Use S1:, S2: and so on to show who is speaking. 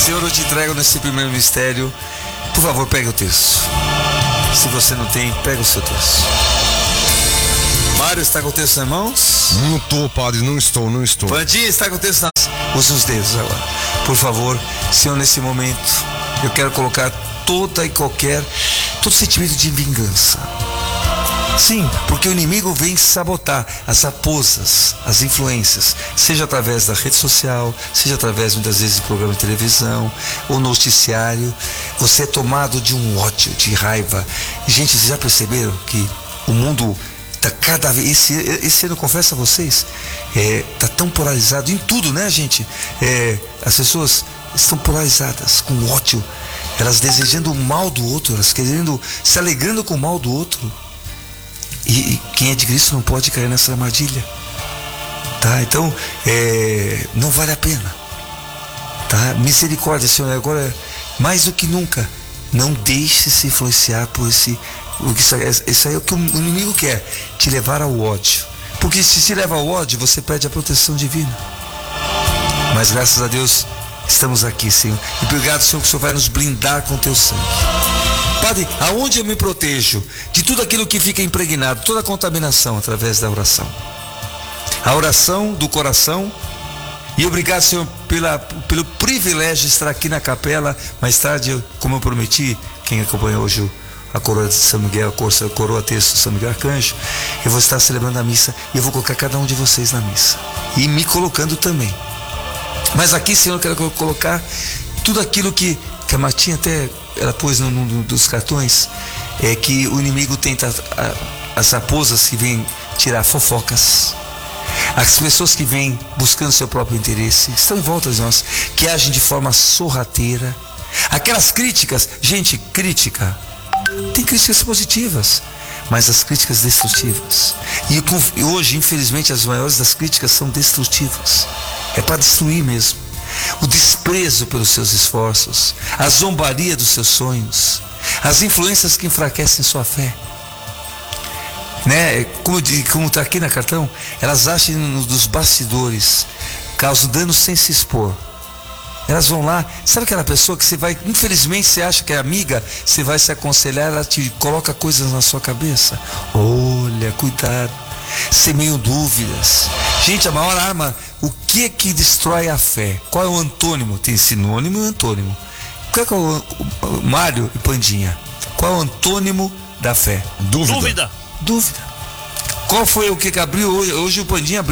S1: Senhor, eu te entrego nesse primeiro mistério. Por favor, pegue o texto. Se você não tem, pega o seu texto. Mário, está com o texto nas mãos?
S2: Não estou, padre, não estou.
S1: Vandinha, está com o texto nas mãos? Use os dedos agora. Por favor, Senhor, nesse momento, eu quero colocar todo sentimento de vingança. Sim, porque o inimigo vem sabotar as raposas, as influências, seja através da rede social, seja através muitas vezes de programa de televisão ou noticiário. Você é tomado de um ódio, de raiva. Gente, vocês já perceberam que o mundo está cada vez, esse ano, confesso a vocês, está tão polarizado em tudo, né, gente? As pessoas estão polarizadas, com ódio, elas desejando o mal do outro, elas querendo, se alegrando com o mal do outro. E quem é de Cristo não pode cair nessa armadilha, tá? Então, não vale a pena, tá? Misericórdia, Senhor, agora mais do que nunca, não deixe se influenciar por isso aí é o que o inimigo quer, te levar ao ódio, porque se te leva ao ódio, você perde a proteção divina. Mas graças a Deus, estamos aqui, Senhor, e obrigado, Senhor, que o Senhor vai nos blindar com o teu sangue. Padre, aonde eu me protejo de tudo aquilo que fica impregnado, toda a contaminação através da oração? A oração do coração. E obrigado, Senhor, pelo privilégio de estar aqui na capela. Mais tarde, como eu prometi, quem acompanhou hoje a coroa de São Miguel, a coroa texto de São Miguel Arcanjo, eu vou estar celebrando a missa e eu vou colocar cada um de vocês na missa. E me colocando também. Mas aqui, Senhor, eu quero colocar tudo aquilo que a Martinha até ela pôs num dos cartões, que o inimigo tenta, as raposas que vêm tirar fofocas, as pessoas que vêm buscando seu próprio interesse, estão em volta de nós, que agem de forma sorrateira, aquelas críticas, gente, crítica, tem críticas positivas, mas as críticas destrutivas, e hoje, infelizmente, as maiores das críticas são destrutivas, é para destruir mesmo. O desprezo pelos seus esforços, a zombaria dos seus sonhos, as influências que enfraquecem sua fé, né? Como está aqui na cartão, elas agem nos bastidores, causam dano sem se expor. Elas vão lá, sabe aquela pessoa que você vai, infelizmente você acha que é amiga, você vai se aconselhar, ela te coloca coisas na sua cabeça. Olha, cuidado, semeiam dúvidas. Gente, a maior arma, o que é que destrói a fé? Qual é o antônimo? Tem sinônimo e antônimo. Qual é o Mário e Pandinha? Qual é o antônimo da fé?
S2: Dúvida.
S1: Qual foi o que abriu hoje? Hoje o Pandinha abriu